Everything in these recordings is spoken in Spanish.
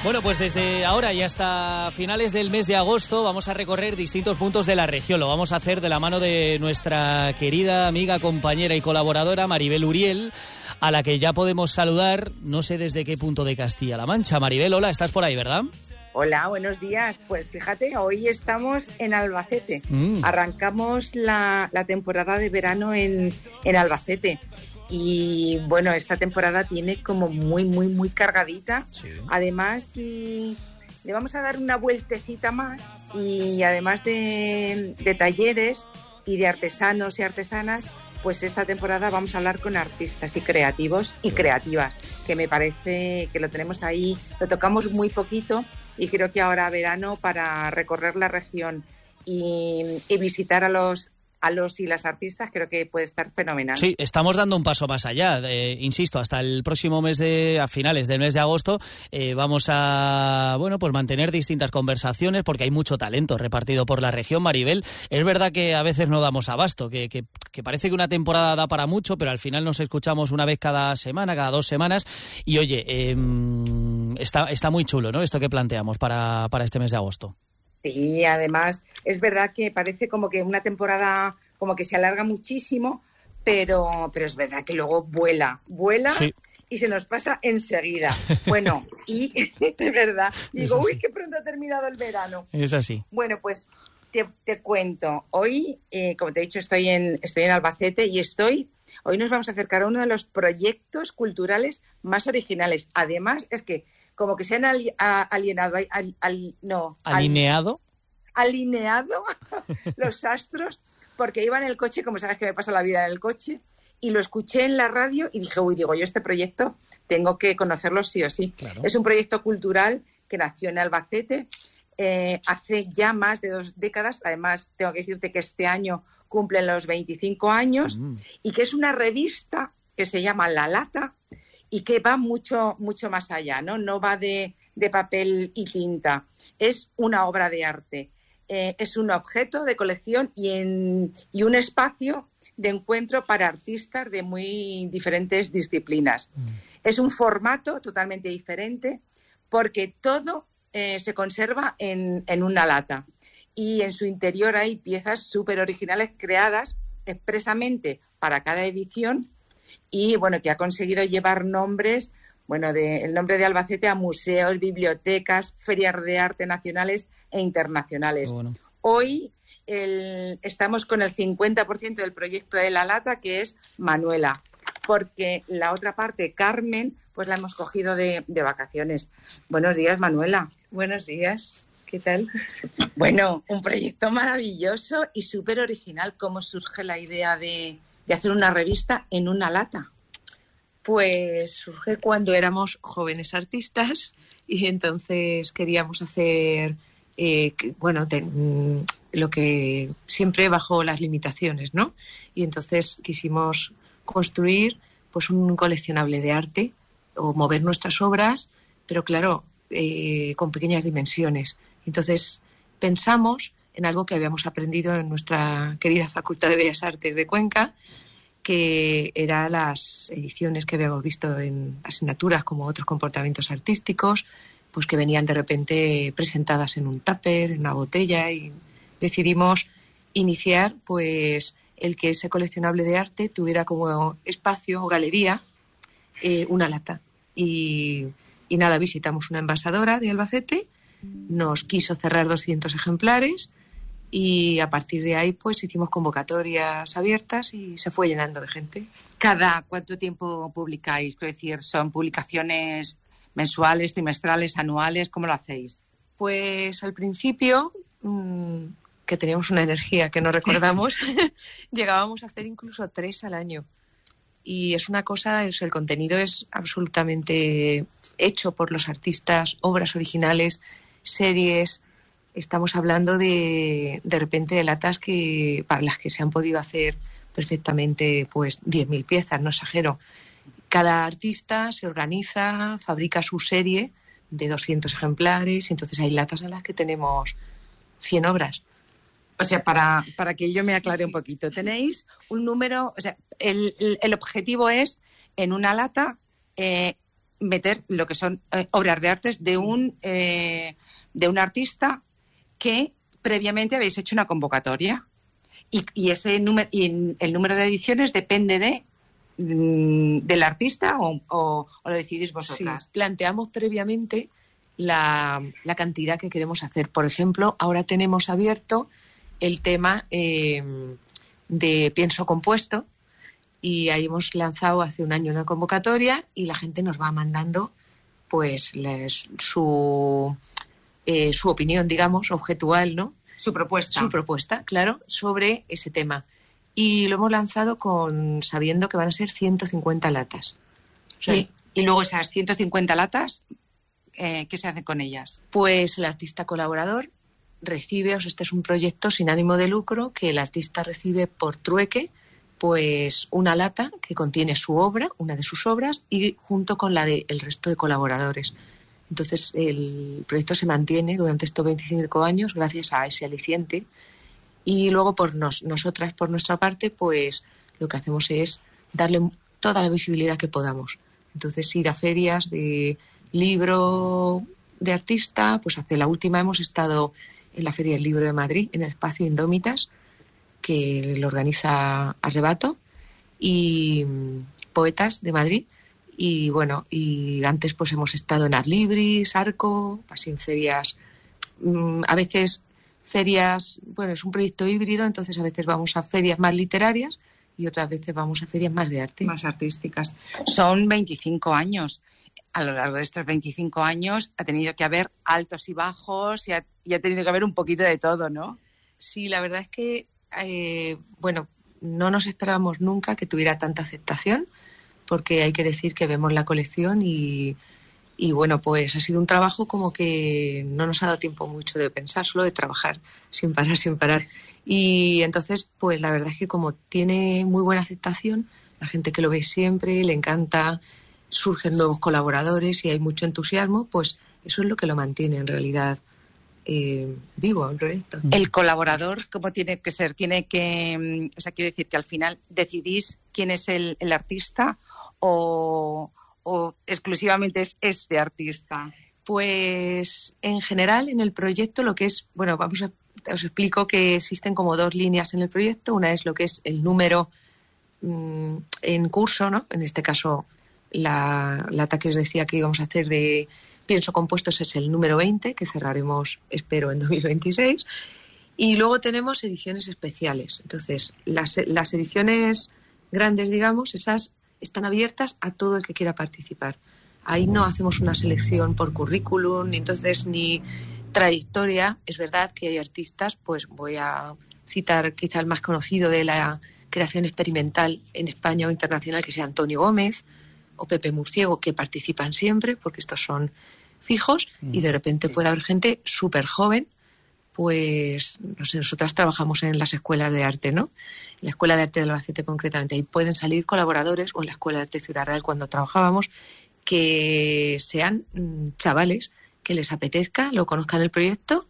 Bueno, pues desde ahora y hasta finales del mes de agosto vamos a recorrer distintos puntos de la región. Lo vamos a hacer de la mano de nuestra querida amiga, compañera y colaboradora Maribel Uriel, a la que ya podemos saludar, no sé desde qué punto de Castilla-La Mancha. Maribel, hola, estás por ahí, ¿verdad? Hola, buenos días. Pues fíjate, hoy estamos en Albacete. Arrancamos la temporada de verano en Albacete. Y bueno, esta temporada viene como muy cargadita. Sí. Además, le vamos a dar una vueltecita más y además de talleres y de artesanos y artesanas, pues esta temporada vamos a hablar con artistas y creativos y creativas, que me parece que lo tenemos ahí, lo tocamos muy poquito y creo que ahora verano para recorrer la región y visitar a los y las artistas creo que puede estar fenomenal. Sí, estamos dando un paso más allá. Insisto, hasta el próximo mes a finales del mes de agosto, vamos a pues mantener distintas conversaciones porque hay mucho talento repartido por la región, Maribel. Es verdad que a veces no damos abasto, que parece que una temporada da para mucho, pero al final nos escuchamos una vez cada semana, cada 2 semanas. Y oye, está muy chulo, ¿no? Esto que planteamos para este mes de agosto. Sí, además es verdad que parece como que una temporada como que se alarga muchísimo, pero es verdad que luego vuela sí. Y se nos pasa enseguida. Bueno, y de verdad, digo, uy, qué pronto ha terminado el verano. Es así. Bueno, pues te cuento. Hoy, como te he dicho, estoy en Albacete y hoy nos vamos a acercar a uno de los proyectos culturales más originales. Además, es que como que se han alineado los astros, porque iba en el coche, como sabes que me pasa la vida en el coche, y lo escuché en la radio y dije, yo este proyecto tengo que conocerlo sí o sí. Claro. Es un proyecto cultural que nació en Albacete hace ya más de 2 décadas. Además, tengo que decirte que este año cumplen los 25 años y que es una revista que se llama La Lata, y que va mucho más allá, ¿no? No va de papel y tinta. Es una obra de arte. Es un objeto de colección y un espacio de encuentro para artistas de muy diferentes disciplinas. Es un formato totalmente diferente porque todo se conserva en una lata. Y en su interior hay piezas súper originales creadas expresamente para cada edición y que ha conseguido llevar nombres, el nombre de Albacete a museos, bibliotecas, ferias de arte nacionales e internacionales. Bueno. Hoy estamos con el 50% del proyecto de La Lata, que es Manuela, porque la otra parte, Carmen, pues la hemos cogido de vacaciones. Buenos días, Manuela. Buenos días. ¿Qué tal? Bueno, un proyecto maravilloso y súper original. ¿Cómo surge la idea de hacer una revista en una lata? Pues surge cuando éramos jóvenes artistas y entonces queríamos hacer lo que siempre bajo las limitaciones, ¿no? Y entonces quisimos construir pues un coleccionable de arte o mover nuestras obras, pero claro, con pequeñas dimensiones. Entonces pensamos en algo que habíamos aprendido en nuestra querida Facultad de Bellas Artes de Cuenca, que eran las ediciones que habíamos visto en asignaturas como otros comportamientos artísticos, pues que venían de repente presentadas en un tupper, en una botella, y decidimos iniciar pues el que ese coleccionable de arte tuviera como espacio o galería una lata. Y nada, visitamos una envasadora de Albacete, nos quiso cerrar 200 ejemplares y a partir de ahí pues hicimos convocatorias abiertas y se fue llenando de gente. ¿Cada cuánto tiempo publicáis? Es decir, ¿son publicaciones mensuales, trimestrales, anuales? ¿Cómo lo hacéis? Pues al principio, que teníamos una energía que no recordamos, llegábamos a hacer incluso 3 al año. Y es una cosa, el contenido es absolutamente hecho por los artistas, obras originales, series. Estamos hablando de repente de latas para las que se han podido hacer perfectamente pues 10.000 piezas, no exagero. Cada artista se organiza, fabrica su serie de 200 ejemplares y entonces hay latas en las que tenemos 100 obras. O sea, para que yo me aclare un poquito, tenéis un número, o sea, el objetivo es en una lata meter lo que son obras de artes de un artista que previamente habéis hecho una convocatoria. Y el número de ediciones depende del artista o lo decidís vosotras. Sí, planteamos previamente la cantidad que queremos hacer. Por ejemplo, ahora tenemos abierto el tema de pienso compuesto, y ahí hemos lanzado hace un año una convocatoria y la gente nos va mandando pues su opinión, digamos, objetual, ¿no? Su propuesta, claro, sobre ese tema. Y lo hemos lanzado sabiendo que van a ser 150 latas. O sea, y luego esas 150 latas, ¿qué se hace con ellas? Pues el artista colaborador recibe, este es un proyecto sin ánimo de lucro, que el artista recibe por trueque, pues una lata que contiene su obra, una de sus obras, y junto con la del resto de colaboradores. Entonces, el proyecto se mantiene durante estos 25 años gracias a ese aliciente. Y luego, nosotras, por nuestra parte, pues lo que hacemos es darle toda la visibilidad que podamos. Entonces, ir a ferias de libro de artista, pues hace la última hemos estado en la Feria del Libro de Madrid, en el espacio Indómitas, que lo organiza Arrebato, y Poetas de Madrid. Y bueno, y antes pues hemos estado en Arlibris, Arco, así en ferias, a veces ferias, bueno, es un proyecto híbrido, entonces a veces vamos a ferias más literarias y otras veces vamos a ferias más de arte. Más artísticas. Son 25 años. A lo largo de estos 25 años ha tenido que haber altos y bajos y ha tenido que haber un poquito de todo, ¿no? Sí, la verdad es que, no nos esperábamos nunca que tuviera tanta aceptación, porque hay que decir que vemos la colección y bueno, pues ha sido un trabajo como que no nos ha dado tiempo mucho de pensar, solo de trabajar sin parar. Y entonces, pues la verdad es que como tiene muy buena aceptación, la gente que lo ve siempre, le encanta, surgen nuevos colaboradores y hay mucho entusiasmo, pues eso es lo que lo mantiene en realidad vivo el proyecto. El colaborador, ¿cómo tiene que ser? Tiene que, o sea, quiero decir que al final decidís quién es el artista o exclusivamente es este artista. Pues en general en el proyecto lo que es, bueno, os explico que existen como dos líneas en el proyecto. Una es lo que es el número en curso, ¿no? En este caso la lata que os decía que íbamos a hacer de pienso compuestos es el número 20, que cerraremos, espero, en 2026. Y luego tenemos ediciones especiales. Entonces, las ediciones grandes, digamos, esas están abiertas a todo el que quiera participar. Ahí no hacemos una selección por currículum, ni trayectoria. Es verdad que hay artistas, pues voy a citar quizá el más conocido de la creación experimental en España o internacional, que sea Antonio Gómez o Pepe Murciego, que participan siempre, porque estos son fijos, y de repente puede haber gente súper joven. Pues, no sé, nosotras trabajamos en las escuelas de arte, ¿no? En la Escuela de Arte de Albacete concretamente. Ahí pueden salir colaboradores, o en la Escuela de Arte Ciudad Real cuando trabajábamos, que sean chavales que les apetezca, lo conozcan el proyecto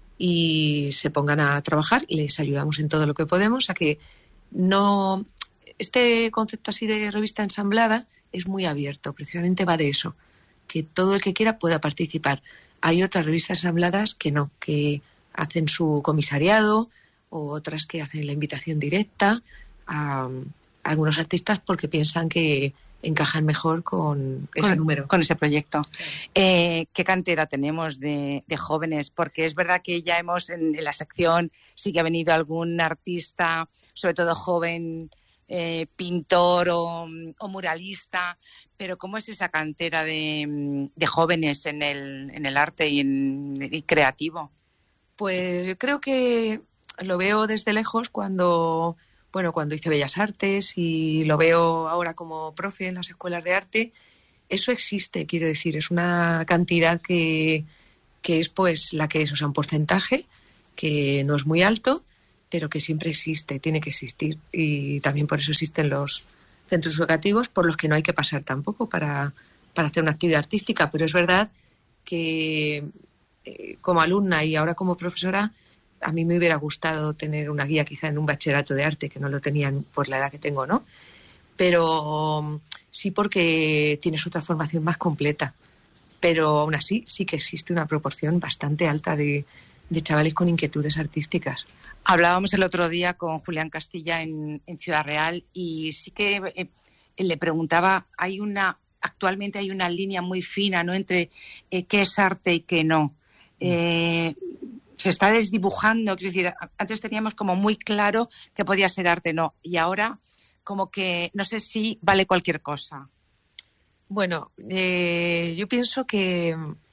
y se pongan a trabajar. Les ayudamos en todo lo que podemos a que no... Este concepto así de revista ensamblada es muy abierto, precisamente va de eso, que todo el que quiera pueda participar. Hay otras revistas ensambladas que no, que hacen su comisariado, o otras que hacen la invitación directa a algunos artistas porque piensan que encajan mejor con ese número. Con ese proyecto. ¿Qué cantera tenemos de jóvenes? Porque es verdad que ya hemos, en la sección, sí que ha venido algún artista, sobre todo joven, pintor o muralista, pero ¿cómo es esa cantera de jóvenes en el arte y creativo? Pues yo creo que lo veo desde lejos cuando hice Bellas Artes, y lo veo ahora como profe en las escuelas de arte. Eso existe, quiero decir, es una cantidad que es pues la que es, o sea, un porcentaje que no es muy alto, pero que siempre existe, tiene que existir, y también por eso existen los centros educativos por los que no hay que pasar tampoco para hacer una actividad artística. Pero es verdad que como alumna y ahora como profesora, a mí me hubiera gustado tener una guía quizá en un bachillerato de arte, que no lo tenían por la edad que tengo, ¿no? pero sí porque tienes otra formación más completa. Pero aún así sí que existe una proporción bastante alta de chavales con inquietudes artísticas. Hablábamos el otro día con Julián Castilla en Ciudad Real y sí que le preguntaba, actualmente hay una línea muy fina, ¿no?, entre qué es arte y qué no. Se está desdibujando, quiero decir, antes teníamos como muy claro que podía ser arte, no, y ahora como que no sé si vale cualquier cosa. Bueno, yo pienso que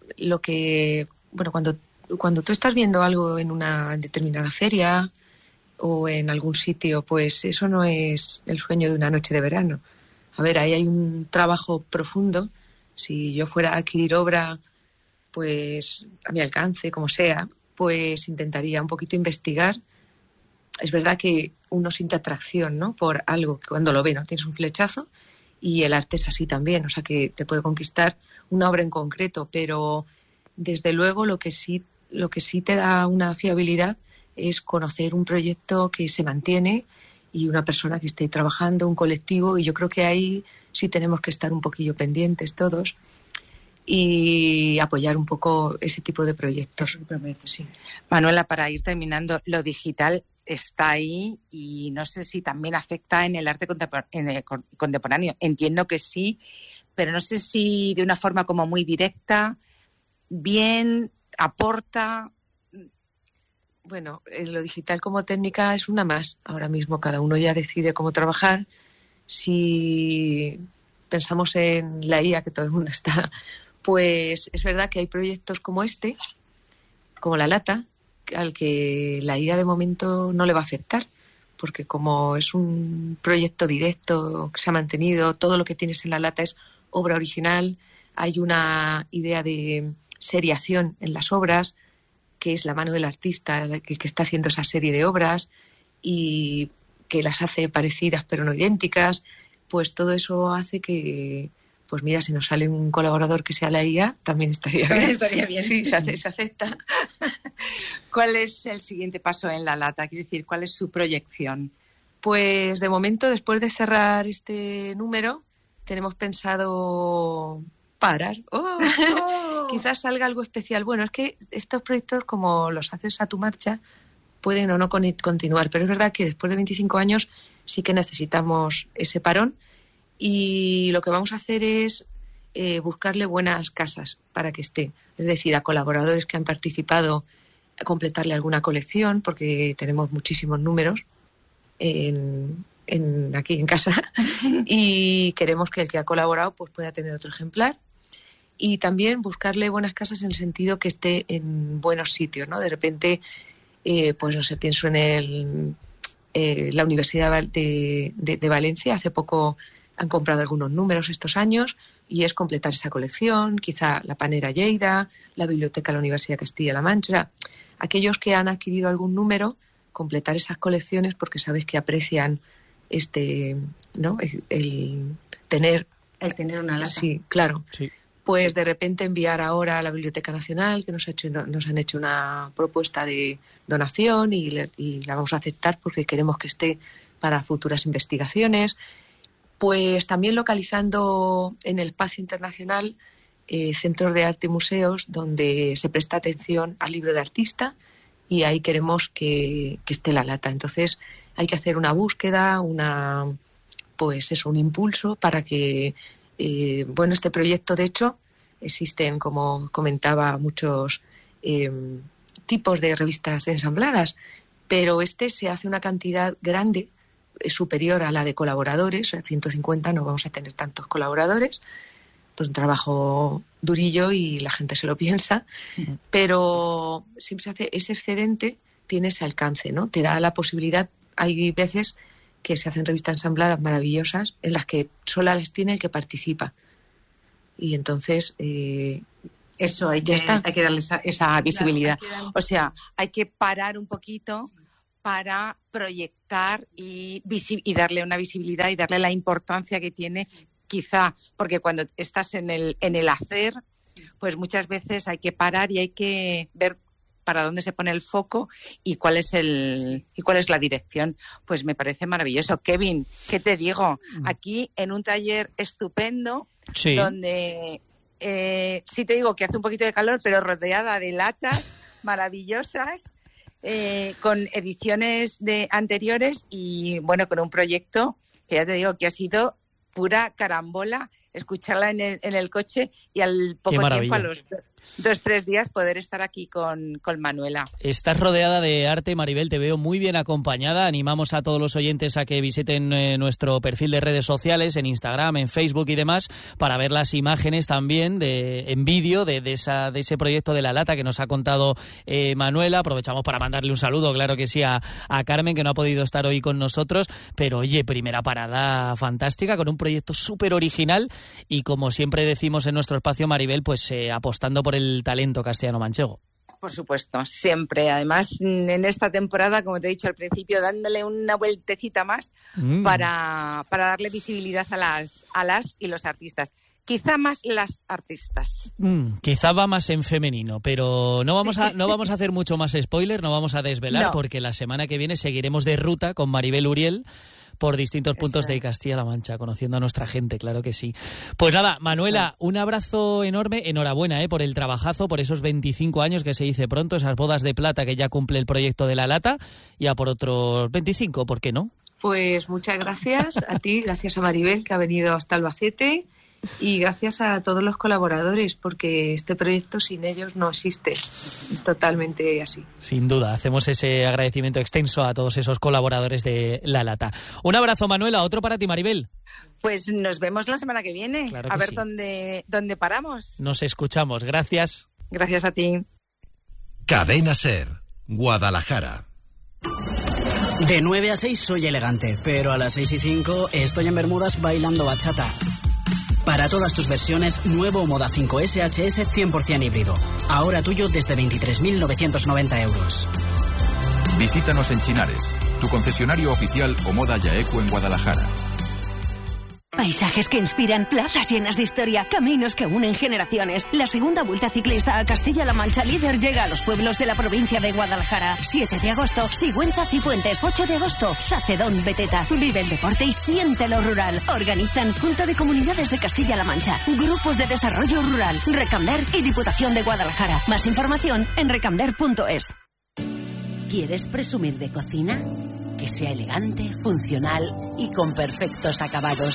cuando tú estás viendo algo en una determinada feria o en algún sitio, pues eso no es el sueño de una noche de verano. A ver, ahí hay un trabajo profundo. Si yo fuera a adquirir obra, pues a mi alcance, como sea, pues intentaría un poquito investigar. Es verdad que uno siente atracción, ¿no?, por algo que cuando lo ve, ¿no?, tienes un flechazo, y el arte es así también, o sea que te puede conquistar una obra en concreto, pero desde luego lo que sí te da una fiabilidad es conocer un proyecto que se mantiene y una persona que esté trabajando, un colectivo, y yo creo que ahí sí tenemos que estar un poquillo pendientes todos y apoyar un poco ese tipo de proyectos. Sí. Manuela, para ir terminando, lo digital está ahí y no sé si también afecta en el arte contemporáneo. Entiendo que sí, pero no sé si de una forma como muy directa, bien, aporta. Bueno, lo digital como técnica es una más. Ahora mismo cada uno ya decide cómo trabajar. Si pensamos en la IA, que todo el mundo está, pues es verdad que hay proyectos como este, como La Lata, al que la IA de momento no le va a afectar, porque como es un proyecto directo que se ha mantenido, todo lo que tienes en La Lata es obra original, hay una idea de seriación en las obras, que es la mano del artista el que está haciendo esa serie de obras y que las hace parecidas pero no idénticas, pues todo eso hace que, pues mira, si nos sale un colaborador que sea la IA, también estaría bien. Sí, se acepta. ¿Cuál es el siguiente paso en La Lata? Quiero decir, ¿cuál es su proyección? Pues de momento, después de cerrar este número, tenemos pensado parar. Quizás salga algo especial. Bueno, es que estos proyectos, como los haces a tu marcha, pueden o no continuar, pero es verdad que después de 25 años sí que necesitamos ese parón y lo que vamos a hacer es buscarle buenas casas para que esté, es decir, a colaboradores que han participado, a completarle alguna colección, porque tenemos muchísimos números aquí en casa y queremos que el que ha colaborado pues pueda tener otro ejemplar. Y también buscarle buenas casas en el sentido que esté en buenos sitios, ¿no? De repente, pues no sé, pienso en la Universidad de Valencia. Hace poco han comprado algunos números estos años y es completar esa colección, quizá la Panera Lleida, la Biblioteca de la Universidad de Castilla-La Mancha. O sea, aquellos que han adquirido algún número, completar esas colecciones porque sabes que aprecian ¿no? el tener una lata. Sí, claro. Sí. Pues de repente enviar ahora a la Biblioteca Nacional, que nos han hecho una propuesta de donación y la vamos a aceptar porque queremos que esté para futuras investigaciones. Pues también localizando en el espacio internacional centros de arte y museos donde se presta atención al libro de artista y ahí queremos que esté La Lata. Entonces hay que hacer una búsqueda, un impulso para que este proyecto, de hecho, existen, como comentaba, muchos tipos de revistas ensambladas, pero se hace una cantidad grande, superior a la de colaboradores, o sea, 150 no vamos a tener tantos colaboradores, pues un trabajo durillo y la gente se lo piensa, pero siempre se hace ese excedente, tiene ese alcance, ¿no? Te da la posibilidad, hay veces que se hacen revistas ensambladas maravillosas en las que solo las tiene el que participa. Y entonces eso hay que darle esa visibilidad. Claro, o sea, hay que parar un poquito para proyectar y darle una visibilidad y darle la importancia que tiene, quizá, porque cuando estás en el hacer, pues muchas veces hay que parar y hay que ver para dónde se pone el foco y cuál es la dirección. Pues me parece maravilloso. Kevin, ¿qué te digo? Aquí en un taller estupendo, sí, donde sí te digo que hace un poquito de calor, pero rodeada de latas maravillosas, con ediciones anteriores y bueno, con un proyecto que ya te digo que ha sido pura carambola, escucharla en el coche y al poco tiempo, a los 2-3 días, poder estar aquí con Manuela. Estás rodeada de arte, Maribel, te veo muy bien acompañada. Animamos a todos los oyentes a que visiten nuestro perfil de redes sociales, en Instagram, en Facebook y demás, para ver las imágenes también en vídeo de ese proyecto de La Lata que nos ha contado Manuela. Aprovechamos para mandarle un saludo, claro que sí, a Carmen, que no ha podido estar hoy con nosotros, pero oye, primera parada fantástica, con un proyecto súper original y, como siempre decimos en nuestro espacio, Maribel, pues apostando por el talento castellano-manchego. Por supuesto, siempre. Además, en esta temporada, como te he dicho al principio, dándole una vueltecita más para darle visibilidad a las y los artistas. Quizá más las artistas. Quizá va más en femenino, pero no vamos a hacer mucho más spoiler, no vamos a desvelar, porque la semana que viene seguiremos de ruta con Maribel Uriel por distintos puntos de Castilla-La Mancha, conociendo a nuestra gente, claro que sí. Pues nada, Manuela, un abrazo enorme, enhorabuena por el trabajazo, por esos 25 años que se dice pronto, esas bodas de plata que ya cumple el proyecto de La Lata, y a por otros 25, ¿por qué no? Pues muchas gracias a ti, gracias a Maribel, que ha venido hasta Albacete, y gracias a todos los colaboradores, porque este proyecto sin ellos no existe. Es totalmente así. Sin duda, hacemos ese agradecimiento extenso a todos esos colaboradores de La Lata. Un abrazo, Manuela, otro para ti, Maribel. Pues nos vemos la semana que viene, claro que a ver sí. dónde paramos. Nos escuchamos, gracias. Gracias a ti. Cadena SER, Guadalajara. De 9 a 6 soy elegante, pero a las 6 y 5 estoy en Bermudas bailando bachata. Para todas tus versiones, nuevo Moda 5 SHS 100% híbrido. Ahora tuyo desde 23.990 euros. Visítanos en Chinares, tu concesionario oficial Omoda Yaeco en Guadalajara. Paisajes que inspiran, plazas llenas de historia, caminos que unen generaciones. La segunda Vuelta Ciclista a Castilla-La Mancha Líder llega a los pueblos de la provincia de Guadalajara. 7 de agosto, Sigüenza Cifuentes. 8 de agosto, Sacedón Beteta. Vive el deporte y siente lo rural. Organizan Junta de Comunidades de Castilla-La Mancha, Grupos de Desarrollo Rural, Recamder y Diputación de Guadalajara. Más información en recamder.es. ¿Quieres presumir de cocina? Que sea elegante, funcional y con perfectos acabados.